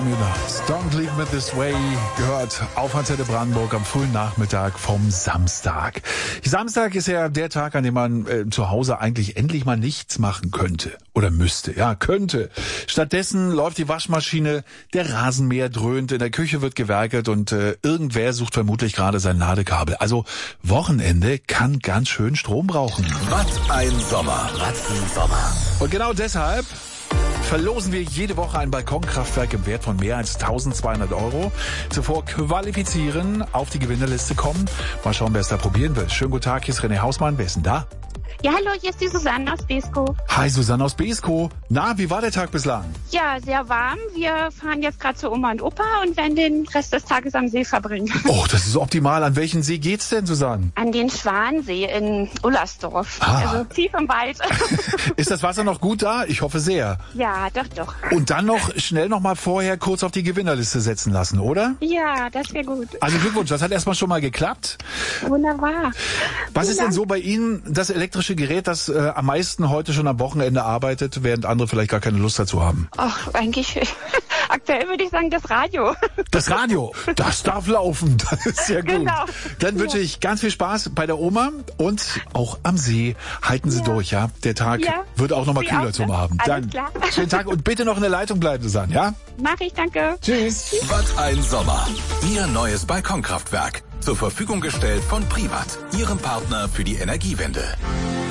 Formulas. Don't Leave Me This Way gehört auf Antenne Brandenburg am frühen Nachmittag vom Samstag. Samstag ist ja der Tag, an dem man zu Hause eigentlich endlich mal nichts machen könnte. Oder müsste. Ja, könnte. Stattdessen läuft die Waschmaschine, der Rasenmäher dröhnt, in der Küche wird gewerkelt und irgendwer sucht vermutlich gerade sein Ladekabel. Also Wochenende kann ganz schön Strom brauchen. Was ein Sommer. Und genau deshalb verlosen wir jede Woche ein Balkonkraftwerk im Wert von mehr als 1.200 €. Zuvor qualifizieren, auf die Gewinnerliste kommen. Mal schauen, wer es da probieren will. Schönen guten Tag, hier ist René Hausmann. Wer ist denn da? Ja, hallo, hier ist die Susanne aus Beeskow. Hi, Susanne aus Beeskow. Na, wie war der Tag bislang? Ja, sehr warm. Wir fahren jetzt gerade zu Oma und Opa und werden den Rest des Tages am See verbringen. Oh, das ist optimal. An welchen See geht's denn, Susanne? An den Schwansee in Ullersdorf. Also tief im Wald. Ist das Wasser noch gut da? Ich hoffe sehr. Ja, doch. Und dann schnell noch mal vorher kurz auf die Gewinnerliste setzen lassen, oder? Ja, das wäre gut. Also Glückwunsch, das hat erstmal schon mal geklappt. Wunderbar. Was ist denn so bei Ihnen das elektrische Gerät, das am meisten heute schon am Wochenende arbeitet, während andere vielleicht gar keine Lust dazu haben? Ach, eigentlich aktuell würde ich sagen das Radio. Das Radio, das darf laufen. Das ist ja gut. Genau. Dann wünsche ich ganz viel Spaß bei der Oma und auch am See. Halten Sie durch, ja? Der Tag wird auch noch mal kühler zum Abend. Alles klar. Schönen Tag und bitte noch in der Leitung bleiben, Susanne, ja? Mach ich, danke. Tschüss. Was ein Sommer. Ihr neues Balkonkraftwerk. Zur Verfügung gestellt von Privat, Ihrem Partner für die Energiewende.